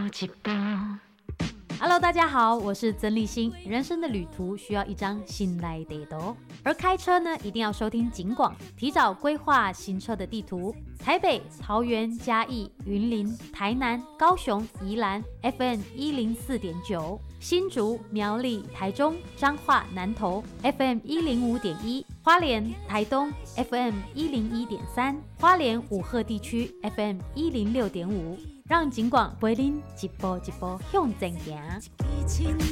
一步。 Hello， 大家好，我是曾立新。人生的旅途需要一张新来地图，而开车呢，一定要收听警广，提早规划行车的地图。台北、桃园、嘉义、云林、台南、高雄、宜兰 FM 104.9，新竹、苗栗、台中、彰化、南投 FM 105.1，花莲、台东 FM 101.3，花莲五鹤地区 FM 106.5。让警广陪您一步一步向前行。